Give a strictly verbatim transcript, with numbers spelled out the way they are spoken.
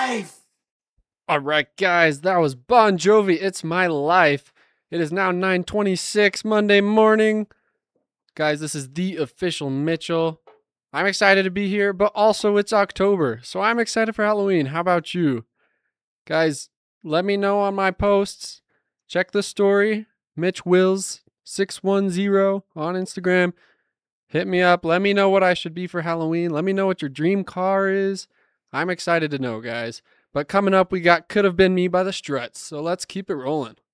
life. All right, guys, that was Bon Jovi, It's My Life. It is now nine twenty-six Monday morning. Guys, this is the official Mitchell. I'm excited to be here, but also it's October, so I'm excited for Halloween. How about you? Guys, let me know on my posts. Check the story, Mitch Wills six one zero on Instagram. Hit me up. Let me know what I should be for Halloween. Let me know what your dream car is. I'm excited to know, guys. But coming up, we got Could Have Been Me by the Struts, so let's keep it rolling.